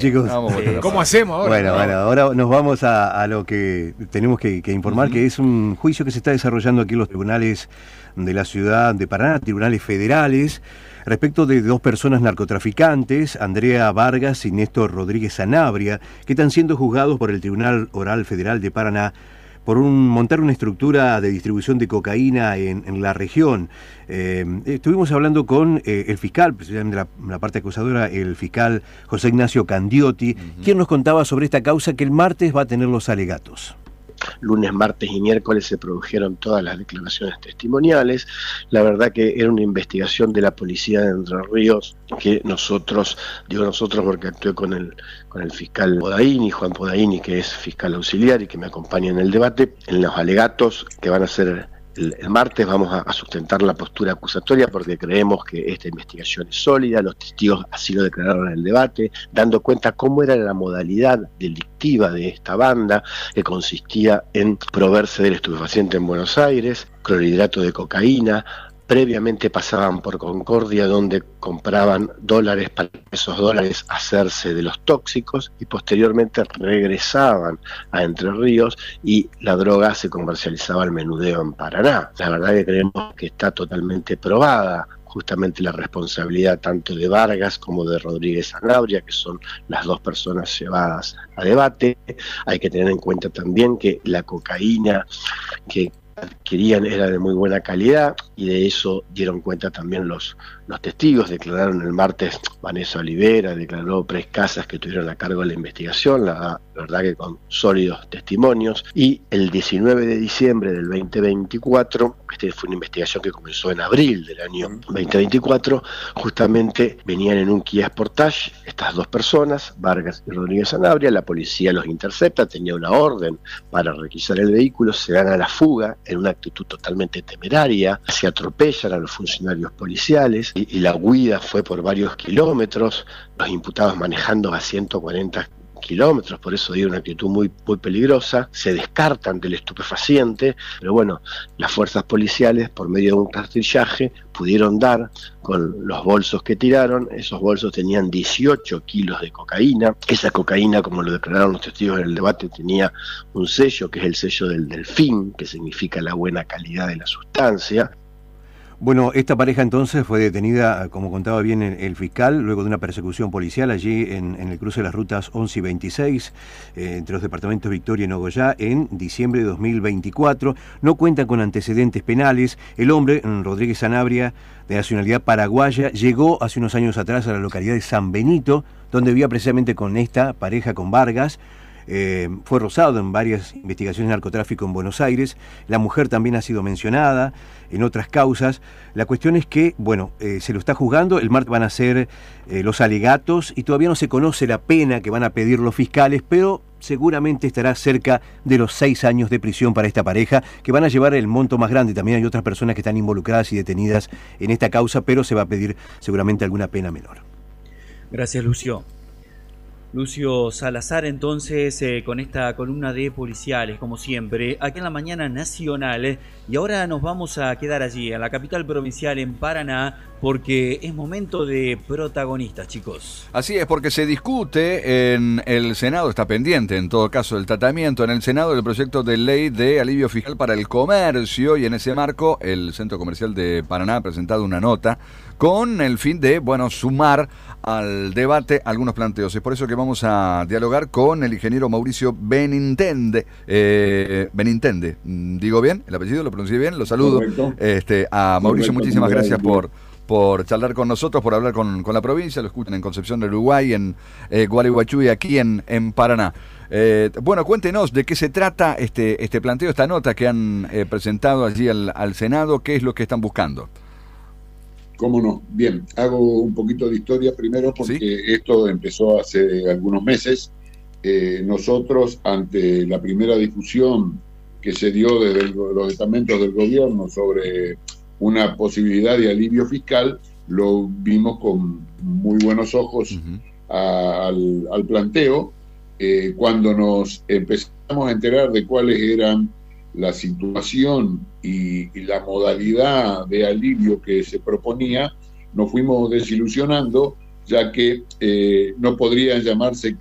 Chicos, ¿Cómo hacemos ahora? Bueno, ahora nos vamos a lo que tenemos que informar, que es un juicio que se está desarrollando aquí en los tribunales de la ciudad de Paraná, tribunales federales, respecto de dos personas narcotraficantes, Andrea Vargas y Néstor Rodríguez Sanabria, que están siendo juzgados por el Tribunal Oral Federal de Paraná por montar una estructura de distribución de cocaína en la región. Estuvimos hablando con el fiscal, precisamente la parte acusadora, el fiscal José Ignacio Candiotti, quien nos contaba sobre esta causa que el martes va a tener los alegatos. Lunes, martes y miércoles se produjeron todas las declaraciones testimoniales. La verdad que era una investigación de la policía de Entre Ríos que nosotros, digo nosotros porque actué con el fiscal Podaini, Juan Podaini, que es fiscal auxiliar y que me acompaña en el debate. En los alegatos que van a ser el martes vamos a sustentar la postura acusatoria porque creemos que esta investigación es sólida, los testigos así lo declararon en el debate, dando cuenta cómo era la modalidad delictiva de esta banda, que consistía en proveerse del estupefaciente en Buenos Aires, clorhidrato de cocaína. Previamente pasaban por Concordia, donde compraban dólares para esos dólares hacerse de los tóxicos, y posteriormente regresaban a Entre Ríos y la droga se comercializaba al menudeo en Paraná. La verdad que creemos que está totalmente probada justamente la responsabilidad tanto de Vargas como de Rodríguez Sanabria, que son las dos personas llevadas a debate. Hay que tener en cuenta también que la cocaína que adquirían era de muy buena calidad, y de eso dieron cuenta también los testigos. Declararon el martes Vanessa Olivera, declaró Pres Casas, que estuvieron a cargo de la investigación, la verdad que con sólidos testimonios. Y el 19 de diciembre del 2024, fue una investigación que comenzó en abril del año 2024, justamente venían en un Kia Sportage estas dos personas, Vargas y Rodríguez Sanabria. La policía los intercepta, tenía una orden para requisar el vehículo, se dan a la fuga en una actitud totalmente temeraria, se atropellan a los funcionarios policiales y la huida fue por varios kilómetros, los imputados manejando a 140 kilómetros, por eso dio una actitud muy peligrosa. Se descartan del estupefaciente, pero bueno, las fuerzas policiales, por medio de un rastrillaje, pudieron dar con los bolsos que tiraron. Esos bolsos tenían 18 kilos de cocaína. Esa cocaína, como lo declararon los testigos en el debate, tenía un sello, que es el sello del delfín, que significa la buena calidad de la sustancia. Bueno, esta pareja entonces fue detenida, como contaba bien el fiscal, luego de una persecución policial allí en el cruce de las rutas 11 y 26, entre los departamentos Victoria y Nogoyá, en diciembre de 2024. No cuentan con antecedentes penales. El hombre, Rodríguez Sanabria, de nacionalidad paraguaya, llegó hace unos años atrás a la localidad de San Benito, donde vivía precisamente con esta pareja, con Vargas. Fue rozado en varias investigaciones de narcotráfico en Buenos Aires. La mujer también ha sido mencionada en otras causas. La cuestión es que, bueno, se lo está juzgando. El martes van a ser los alegatos y todavía no se conoce la pena que van a pedir los fiscales, pero seguramente estará cerca de los 6 años de prisión para esta pareja, que van a llevar el monto más grande. También hay otras personas que están involucradas y detenidas en esta causa, pero se va a pedir seguramente alguna pena menor. Gracias, Lucio. Lucio Salazar, entonces, con esta columna de policiales, como siempre, aquí en la Mañana Nacional. Y ahora nos vamos a quedar allí, en la capital provincial, en Paraná, porque es momento de protagonistas, chicos. Así es, porque se discute en el Senado, está pendiente en todo caso el tratamiento en el Senado del proyecto de ley de alivio fiscal para el comercio, y en ese marco el Centro Comercial de Paraná ha presentado una nota con el fin de, sumar al debate algunos planteos. Es por eso que vamos a dialogar con el ingeniero Mauricio Benintende. ¿Digo bien el apellido? ¿Lo pronuncié bien? Lo saludo. A Mauricio, correcto, muchísimas gracias por charlar con nosotros, por hablar con la provincia. Lo escuchan en Concepción del Uruguay, en Gualeguaychú y aquí en Paraná. Cuéntenos de qué se trata este planteo, esta nota que han presentado allí al Senado. ¿Qué es lo que están buscando? ¿Cómo no? Bien, hago un poquito de historia primero porque ¿sí? Esto empezó hace algunos meses. Nosotros, ante la primera difusión que se dio desde los estamentos del gobierno sobre una posibilidad de alivio fiscal, lo vimos con muy buenos ojos al planteo. Cuando nos empezamos a enterar de cuáles eran la situación y la modalidad de alivio que se proponía, nos fuimos desilusionando ya que no podrían llamarse